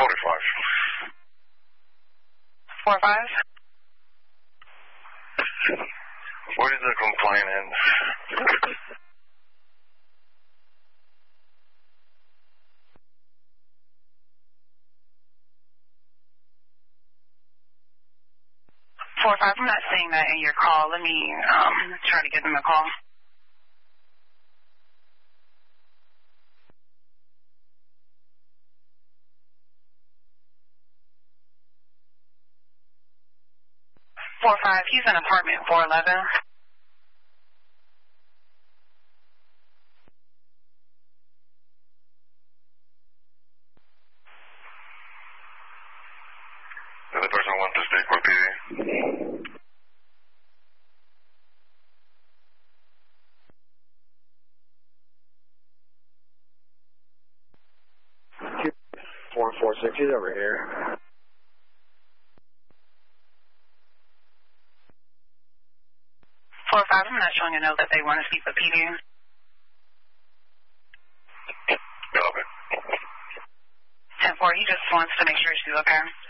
45. 45? What is the complainant? I'm not seeing that in your call. Let me try to give them a call. He's in apartment 411. The other person wants to speak with PD. 446, he's over here. 45, I'm not showing a note that they want to speak with PD. Okay. 10-4, he just wants to make sure she's okay.